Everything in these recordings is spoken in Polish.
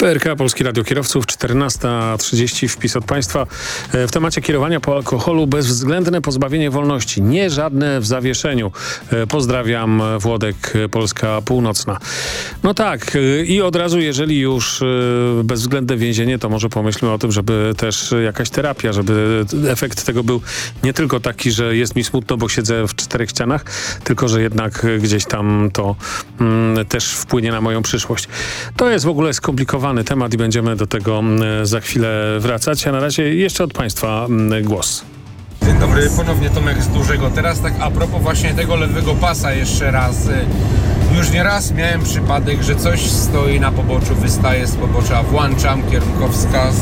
PRK, Polskie Radio Kierowców, 14:30. Wpis od Państwa. W temacie kierowania po alkoholu bezwzględne pozbawienie wolności. Nie żadne w zawieszeniu. Pozdrawiam, Włodek, Polska Północna. No tak, i od razu, jeżeli już bezwzględne więzienie, to może pomyślmy o tym, żeby też jakaś terapia, żeby efekt tego był nie tylko taki, że jest mi smutno, bo siedzę w czterech ścianach, tylko że jednak gdzieś tam to też wpłynie na moją przyszłość. To jest w ogóle skomplikowany temat i będziemy do tego za chwilę wracać. A na razie jeszcze od Państwa głos. Dzień dobry, ponownie Tomek z Dużego. Teraz tak a propos właśnie tego lewego pasa jeszcze raz. Już nieraz miałem przypadek, że coś stoi na poboczu, wystaje z pobocza, włączam kierunkowskaz.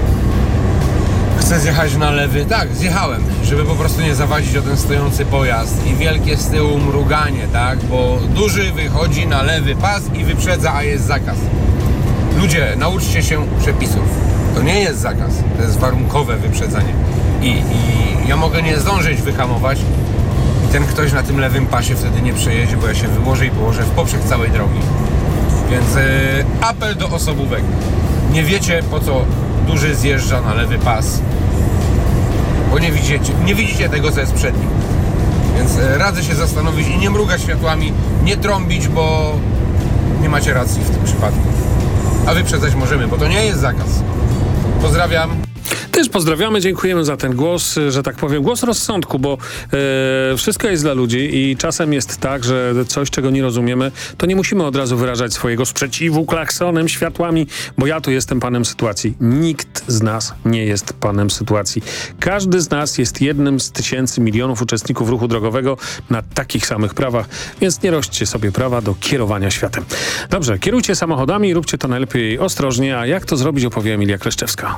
Chcę zjechać na lewy. Tak, zjechałem, żeby po prostu nie zawadzić o ten stojący pojazd. I wielkie z tyłu mruganie, tak? Bo duży wychodzi na lewy pas i wyprzedza, a jest zakaz. Ludzie, nauczcie się przepisów. To nie jest zakaz, to jest warunkowe wyprzedzanie. I ja mogę nie zdążyć wyhamować i ten ktoś na tym lewym pasie wtedy nie przejedzie, bo ja się wyłożę i położę w poprzek całej drogi. Więc apel do osobówek. Nie wiecie, po co duży zjeżdża na lewy pas, bo nie widzicie tego, co jest przed nim. Więc radzę się zastanowić i nie mrugać światłami, nie trąbić, bo nie macie racji w tym przypadku. A wyprzedzać możemy, bo to nie jest zakaz. Pozdrawiam. Też pozdrawiamy, dziękujemy za ten głos, że tak powiem, głos rozsądku, bo wszystko jest dla ludzi i czasem jest tak, że coś, czego nie rozumiemy, to nie musimy od razu wyrażać swojego sprzeciwu klaksonem, światłami, bo ja tu jestem panem sytuacji. Nikt z nas nie jest panem sytuacji. Każdy z nas jest jednym z tysięcy, milionów uczestników ruchu drogowego na takich samych prawach, więc nie rośćcie sobie prawa do kierowania światem. Dobrze, kierujcie samochodami, róbcie to najlepiej ostrożnie, a jak to zrobić, opowie Emilia Kleszczewska.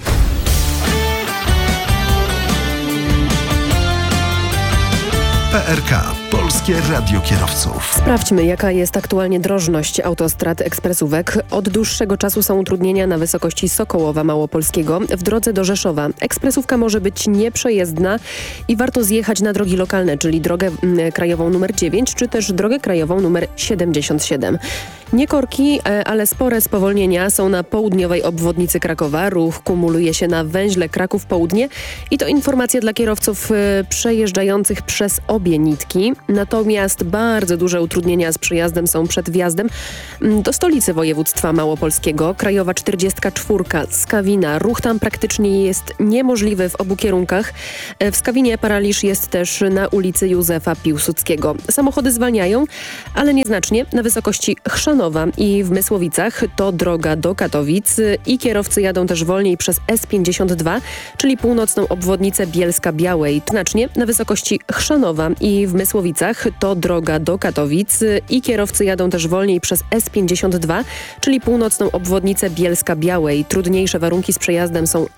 PRK, Polskie Radio Kierowców. Sprawdźmy, jaka jest aktualnie drożność autostrad ekspresówek. Od dłuższego czasu są utrudnienia na wysokości Sokołowa Małopolskiego w drodze do Rzeszowa. Ekspresówka może być nieprzejezdna i warto zjechać na drogi lokalne, czyli drogę krajową numer 9, czy też drogę krajową numer 77. Nie korki, ale spore spowolnienia są na południowej obwodnicy Krakowa. Ruch kumuluje się na węźle Kraków Południe i to informacja dla kierowców przejeżdżających przez obie nitki. Natomiast bardzo duże utrudnienia z przejazdem są przed wjazdem do stolicy województwa małopolskiego. Krajowa 44, Skawina. Ruch tam praktycznie jest niemożliwy w obu kierunkach. W Skawinie paraliż jest też na ulicy Józefa Piłsudskiego. Samochody zwalniają, ale nieznacznie na wysokości Chrzanowa i w Mysłowicach. To droga do Katowic i kierowcy jadą też wolniej przez S52, czyli północną obwodnicę Bielska-Białej. Znacznie na wysokości Chrzanowa i w Mysłowicach. To droga do Katowic i kierowcy jadą też wolniej przez S52, czyli północną obwodnicę Bielska-Białej. Trudniejsze warunki z przejazdem są